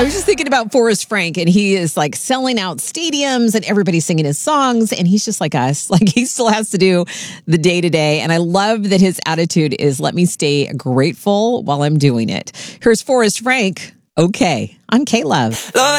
I was just thinking about Forrest Frank, and he is like selling out stadiums and everybody's singing his songs. And he's just like us. Like he still has to do the day to day. And I love that his attitude is let me stay grateful while I'm doing it. Here's Forrest Frank. Okay, on K-Love. Lord,